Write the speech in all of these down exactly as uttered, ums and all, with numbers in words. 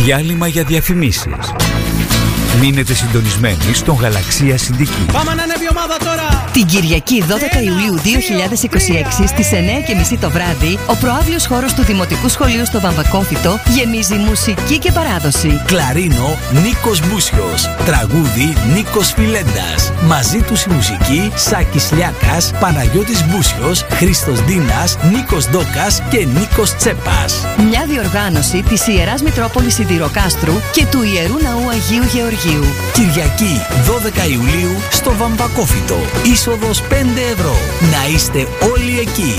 Διάλειμμα για διαφημίσεις. Μείνετε συντονισμένοι στον Γαλαξία Συντική. Πάμε να ανέβει η ομάδα τώρα! Την Κυριακή δώδεκα Ιουλίου δύο χιλιάδες είκοσι έξι στις εννιά και μισή το βράδυ, ο προαύλιος χώρος του Δημοτικού Σχολείου στο Βαμβακόφυτο γεμίζει μουσική και παράδοση. Κλαρίνο Νίκος Μπούσιος. Τραγούδι Νίκος Φιλέντας. Μαζί τους η μουσική Σάκης Λιάκας, Παναγιώτης Μπούσιος, Χρήστος Ντίνας, Νίκος Ντόκας και Νίκος Τσέπας. Μια διοργάνωση της Ιεράς Μητρόπολης Σιδηροκάστρου και του Ιερού Ναού Αγίου Γεωργίου. Κυριακή δώδεκα Ιουλίου στο Βαμβακόφυτο. Είσοδος πέντε ευρώ. Να είστε όλοι εκεί.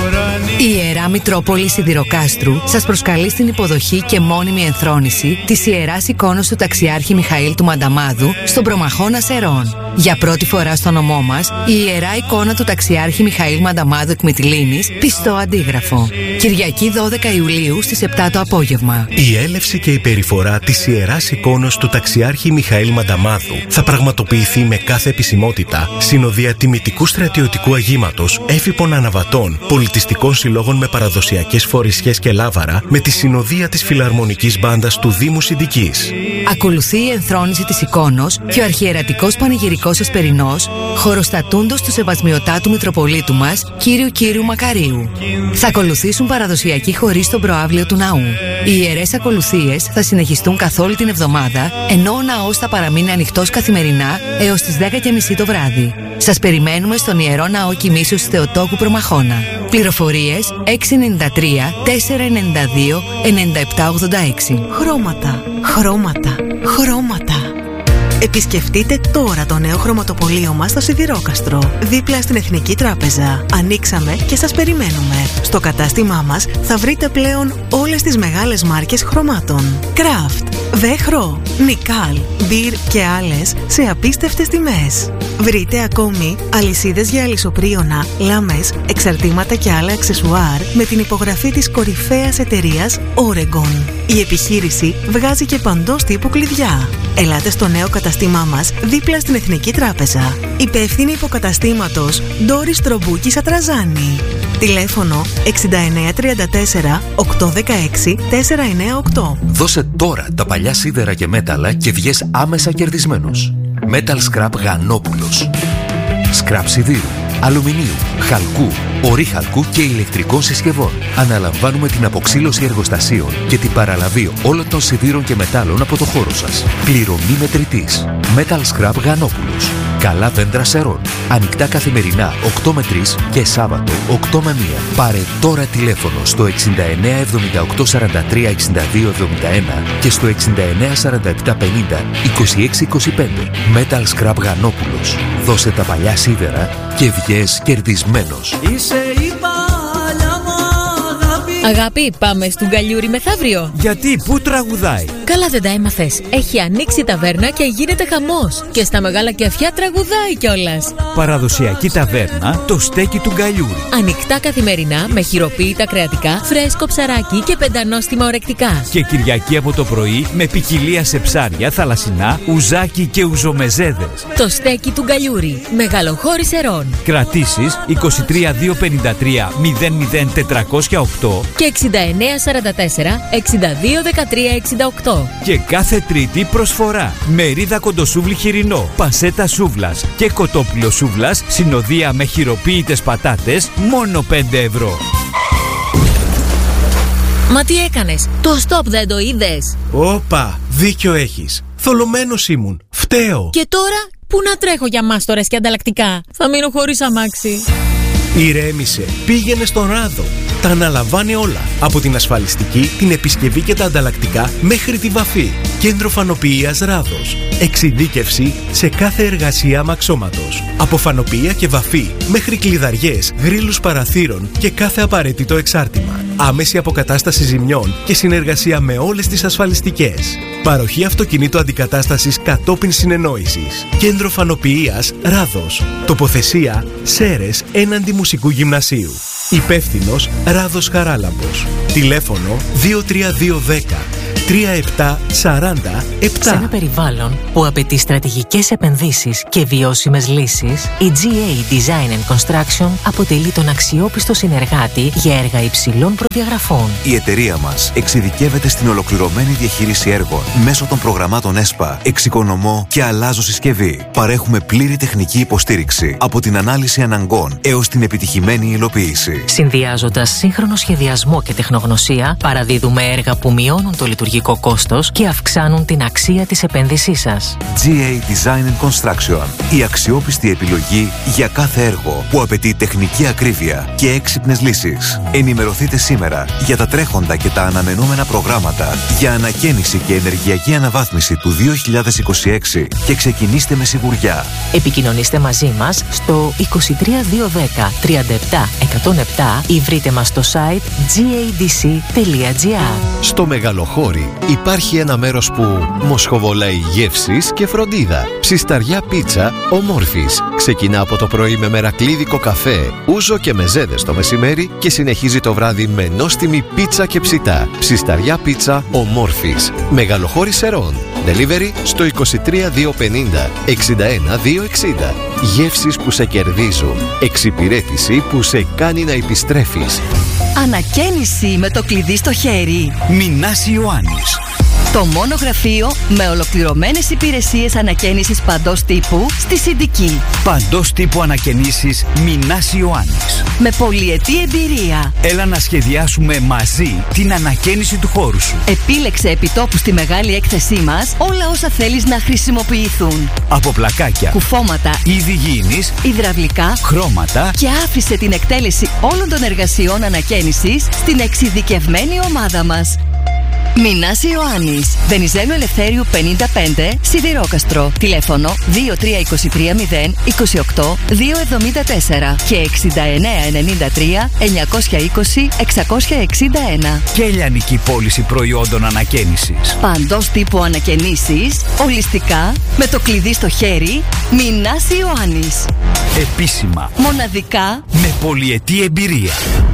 Η Ιερά Μητρόπολη Σιδηροκάστρου σας προσκαλεί στην υποδοχή και μόνιμη ενθρόνηση της Ιεράς Εικόνος του Ταξιάρχη Μιχαήλ του Μανταμάδου στον Προμαχώνα Σερών. Για πρώτη φορά στο νομό μας, η Ιερά Εικόνα του Ταξιάρχη Μιχαήλ Μανταμάδου εκ Μυτιλήνης, πιστό αντίγραφο. Κυριακή δώδεκα Ιουλίου στις επτά το απόγευμα. Η έλευση και η περιφορά της Ιεράς Εικόνος του Ταξιάρχη Μιχαήλ Μανταμάδου θα πραγματοποιηθεί με κάθε επισημότητα, συνοδεία τιμητικού στρατιωτικού αγήματος, έφυπων αναβατών, πολιτιστικών συλλόγων με παραδοσιακές φορεσιές και λάβαρα, με τη συνοδεία της Φιλαρμονικής Μπάντας του Δήμου Συντικής. Ακολουθεί η ενθρόνηση της εικόνος και ο αρχιερατικός πανηγυρικός εσπερινός, χωροστατούντος του Σεβασμιωτάτου Μητροπολίτου μας, κύριου Κύριου Μακαρίου. Θα ακολουθήσουν παραδοσιακοί χοροί στον προαύλιο του ναού. Οι ιερές ακολουθίες θα συνεχιστούν καθ' όλη την εβδομάδα, ενώ ο ναός θα παραμείνει ανοιχτός καθημερινά έως τις δέκα και μισή το βράδυ. Σας περιμένουμε στον Ιερό Ναό Κοιμήσεως Θεοτόκου Προμαχώνα. Πληροφορίες έξι εννιά τρία τέσσερα εννιά δύο εννιά επτά ογδόντα έξι. Χρώματα, χρώματα, χρώματα. Επισκεφτείτε τώρα το νέο χρωματοπωλείο μας στο Σιδηρόκαστρο, δίπλα στην Εθνική Τράπεζα. Ανοίξαμε και σας περιμένουμε. Στο κατάστημά μας θα βρείτε πλέον όλες τις μεγάλες μάρκες χρωμάτων. Κράφτ, Βέχρο, Νικάλ, Μπιρ και άλλες σε απίστευτες τιμές. Βρείτε ακόμη αλυσίδες για αλυσοπρίωνα, λάμες, εξαρτήματα και άλλα αξεσουάρ με την υπογραφή της κορυφαίας εταιρείας Oregon. Η επιχείρηση βγάζει και παντός τύπου κλειδιά. Ελάτε στο νέο καταστήμά μας δίπλα στην Εθνική Τράπεζα. Υπεύθυνη υποκαταστήματος Ντόρις Τρομπούκη Σατραζάνη. Τηλέφωνο εξήντα εννιά τριάντα τέσσερα οκτακόσια δεκαέξι τετρακόσια ενενήντα οκτώ. Δώσε τώρα τα παλιά σίδερα και μέταλλα και βγες άμεσα κερδισμένος. Metal Scrap Γανόπουλος. Σκραπ σιδήρου, αλουμινίου, χαλκού, ορύχαλκου και ηλεκτρικών συσκευών. Αναλαμβάνουμε την αποξήλωση εργοστασίων και την παραλαβή όλων των σιδήρων και μετάλλων από το χώρο σας. Πληρωμή μετρητής. Metal Scrap Γανόπουλος. Καλά δέντρα Σερών. Ανοιχτά καθημερινά οκτώ με τρεις και Σάββατο οκτώ με μία. Πάρε τώρα τηλέφωνο στο εξήντα εννιά εβδομήντα οκτώ σαράντα τρία εξήντα δύο εβδομήντα ένα και στο εξήντα εννιά σαράντα επτά πενήντα είκοσι έξι είκοσι πέντε. Metal Scrap Γανόπουλος. Δώσε τα παλιά σίδερα και βγες κερδισμένος. Είσαι η παλιά μου αγάπη. Αγάπη, πάμε στον Γκαλιούρι μεθαύριο. Γιατί, πού τραγουδάει? Καλά δεν τα έμαθες. Έχει ανοίξει η ταβέρνα και γίνεται χαμός. Και στα μεγάλα κεφιά τραγουδάει κιόλας. Παραδοσιακή ταβέρνα, το στέκι του Γκαλιούρι. Ανοιχτά καθημερινά με χειροποίητα κρεατικά, φρέσκο ψαράκι και πεντανόστιμα ορεκτικά. Και Κυριακή από το πρωί με ποικιλία σε ψάρια, θαλασσινά, ουζάκι και ουζομεζέδες. Το στέκι του Γκαλιούρι. Μεγαλοχώρη Σερών. Κρατήσεις είκοσι τρία δύο πενήντα τρία μηδέν μηδέν τετρακόσια οκτώ και εξήντα εννιά σαράντα τέσσερα εξήντα δύο δεκατρία εξήντα οκτώ. Και κάθε Τρίτη προσφορά. Μερίδα κοντοσούβλι χοιρινό, πασέτα σούβλας και κοτόπουλο σούβλας, συνοδεία με χειροποίητες πατάτες, μόνο πέντε ευρώ. Μα τι έκανες? Το stop δεν το είδες? Όπα, δίκιο έχεις. Θολωμένος ήμουν. Φταίω. Και τώρα πού να τρέχω για μάστορες και ανταλλακτικά? Θα μείνω χωρίς αμάξι. Ηρέμησε. Πήγαινε στον Ράδο. Τα αναλαμβάνει όλα. Από την ασφαλιστική, την επισκευή και τα ανταλλακτικά μέχρι τη βαφή. Κέντρο Φανοποιείας Ράδος. Εξειδίκευση σε κάθε εργασία αμαξώματος. Από φανοποιεία και βαφή μέχρι κλειδαριές, γρίλους παραθύρων και κάθε απαραίτητο εξάρτημα. Άμεση αποκατάσταση ζημιών και συνεργασία με όλες τις ασφαλιστικές. Παροχή αυτοκινήτου αντικατάστασης κατόπιν συνεννόησης. Κέντρο Φανοποιείας Ράδος. Τοποθεσία Σέρες έναντι Μουσικού Γυμνασίου. Υπεύθυνος Ράδος Χαράλαμπος. Τηλέφωνο δύο τρία δύο ένα μηδέν τριάντα επτά σαράντα επτά. Σε ένα περιβάλλον που απαιτεί στρατηγικές επενδύσεις και βιώσιμες λύσεις, η τζι έι Design and Construction αποτελεί τον αξιόπιστο συνεργάτη για έργα υψηλών προδιαγραφών. Η εταιρεία μας εξειδικεύεται στην ολοκληρωμένη διαχείριση έργων μέσω των προγραμμάτων ΕΣΠΑ, εξοικονομώ και αλλάζω συσκευή. Παρέχουμε πλήρη τεχνική υποστήριξη από την ανάλυση αναγκών έως την επιτυχημένη υλοποίηση. Συνδυάζοντας σύγχρονο σχεδιασμό και τεχνογνωσία, παραδίδουμε έργα που μειώνουν το λειτουργικό κόστος και αυξάνουν την αξία της επένδυσής σας. τζι έι Design and Construction. Η αξιόπιστη επιλογή για κάθε έργο που απαιτεί τεχνική ακρίβεια και έξυπνες λύσεις. Ενημερωθείτε σήμερα για τα τρέχοντα και τα αναμενόμενα προγράμματα για ανακαίνιση και ενεργειακή αναβάθμιση του δύο χιλιάδες είκοσι έξι και ξεκινήστε με σιγουριά. Επικοινωνήστε μαζί μας στο είκοσι τρία διακόσια δέκα τριάντα επτά εκατόν επτά ή βρείτε μας στο site τζι έι ντι σι τελεία τζι άρ. Στο Μεγαλοχώρι υπάρχει ένα μέρος που μοσχοβολάει γεύσεις και φροντίδα. Ψισταριά πίτσα Ομόρφης. Ξεκινά από το πρωί με μερακλίδικο καφέ, ούζο και μεζέδες το μεσημέρι και συνεχίζει το βράδυ με νόστιμη πίτσα και ψητά. Ψισταριά πίτσα Ομόρφης. Μεγαλοχώρι Σερών. Delivery στο είκοσι τρία διακόσια πενήντα εξήντα ένα διακόσια εξήντα. Γεύσεις που σε κερδίζουν. Εξυπηρέτηση που σε κάνει να επιστρέφεις. Ανακαίνιση με το κλειδί στο χέρι. Μινάς Ιωάννης. Το μόνο γραφείο με ολοκληρωμένες υπηρεσίες ανακαίνισης παντός τύπου στη Συντική. Παντός τύπου ανακαινήσεις Μινάς Ιωάννης. Με πολυετή εμπειρία. Έλα να σχεδιάσουμε μαζί την ανακαίνιση του χώρου σου. Επίλεξε επιτόπου στη μεγάλη έκθεσή μας όλα όσα θέλεις να χρησιμοποιηθούν. Από πλακάκια, κουφώματα, είδη γήινης, υδραυλικά, χρώματα και άφησε την εκτέλεση όλων των εργασιών ανακαίνισης στην εξειδικευμένη ομάδα μας. Μινάς Ιωάννης, Βενιζέλου Ελευθέριου πενήντα πέντε, Σιδηρόκαστρο. Τηλέφωνο δύο τρία δύο τρία μηδέν είκοσι οκτώ διακόσια εβδομήντα τέσσερα και εξήντα εννέα ενενήντα τρία εννιακόσια είκοσι εξακόσια εξήντα ένα. Και λιανική πώληση προϊόντων ανακαίνισης. Παντός τύπου ανακαινήσεις, ολιστικά, με το κλειδί στο χέρι. Μινάς Ιωάννης. Επίσημα, μοναδικά, με πολυετή εμπειρία.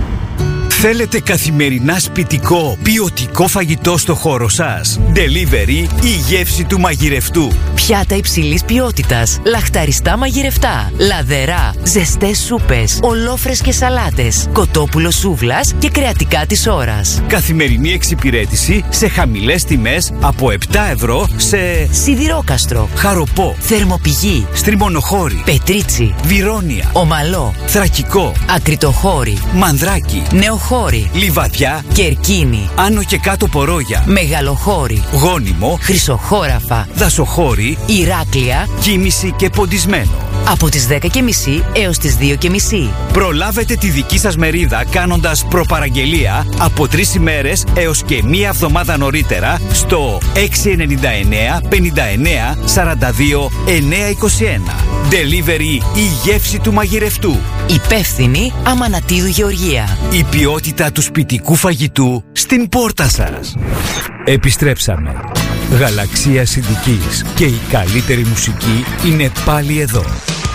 Θέλετε καθημερινά σπιτικό, ποιοτικό φαγητό στο χώρο σας? Delivery η γεύση του μαγειρευτού. Πιάτα υψηλής ποιότητας, λαχταριστά μαγειρευτά, λαδερά, ζεστές σούπες, ολόφρες και σαλάτες, κοτόπουλο σούβλας και κρεατικά της ώρας. Καθημερινή εξυπηρέτηση σε χαμηλές τιμές από επτά ευρώ σε Σιδηρόκαστρο, Χαροπό, Θερμοπηγή, Στριμονοχώρη, Πετρίτσι, Βιρόνια, Ομαλό, Θρακικό, Ακριτοχώρη, Μανδράκι, Νεοχώρη, Λιβαδιά, Κερκίνη, Άνω και Κάτω Πορόγια, Μεγαλοχώρη, Γόνιμο, Χρυσοχώραφα, Δασοχώρη, Ηράκλεια, Κίμηση και Ποντισμένο. Από τις δέκα και μισή έως τις δύο και μισή. Προλάβετε τη δική σας μερίδα κάνοντας προπαραγγελία από τρεις ημέρες έως και μία εβδομάδα νωρίτερα στο έξι εννιά εννιά πενήντα εννιά σαράντα δύο εννιακόσια είκοσι ένα. Delivery η γεύση του μαγειρευτού. Υπεύθυνη Αμανατίδου Γεωργία. Η ποιότητα του σπιτικού φαγητού στην πόρτα σας. Επιστρέψαμε. Γαλαξία Συντικής και η καλύτερη μουσική είναι πάλι εδώ.